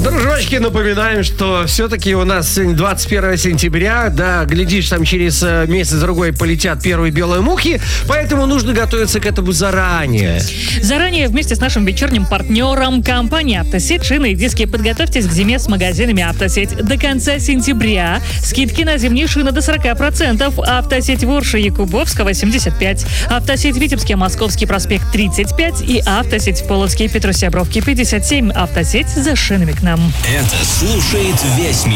Дружочки, напоминаем, что все-таки у нас сегодня 21 сентября. Да, глядишь, там через месяц-другой полетят первые белые мухи. Поэтому нужно готовиться к этому заранее. Заранее вместе с нашим вечерним партнером компании «Автосеть» шины и диски подготовьтесь к зиме с магазинами «Автосеть». До конца сентября скидки на зимние шины до 40%. «Автосеть» Ворша Якубовского 75%. «Автосеть» Витебский, Московский проспект 35%. И «Автосеть» Полоцкий, Петросябровки 57%. «Автосеть» за шинами к нам. Это слушает весь мир.